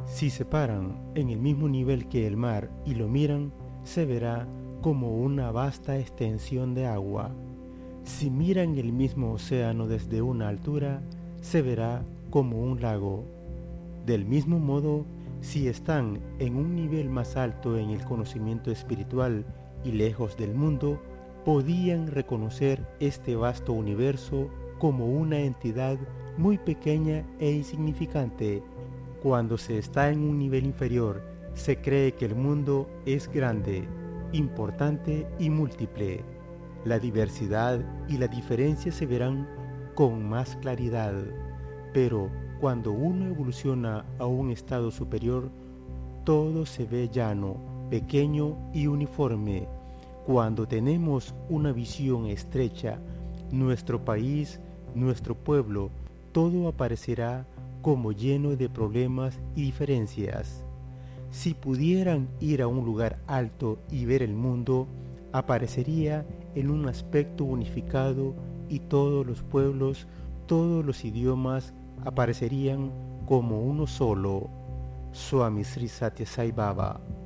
Si se paran en el mismo nivel que el mar y lo miran, se verá como una vasta extensión de agua. Si miran el mismo océano desde una altura, se verá como un lago. Del mismo modo, si están en un nivel más alto en el conocimiento espiritual y lejos del mundo, podían reconocer este vasto universo como una entidad muy pequeña e insignificante. Cuando se está en un nivel inferior, se cree que el mundo es grande, importante y múltiple. La diversidad y la diferencia se verán con más claridad, pero cuando uno evoluciona a un estado superior, todo se ve llano, pequeño y uniforme. Cuando tenemos una visión estrecha, nuestro país, nuestro pueblo, todo aparecerá como lleno de problemas y diferencias. Si pudieran ir a un lugar alto y ver el mundo, aparecería en un aspecto unificado y todos los pueblos, todos los idiomas aparecerían como uno solo. Swami Sri Sathya Sai Baba.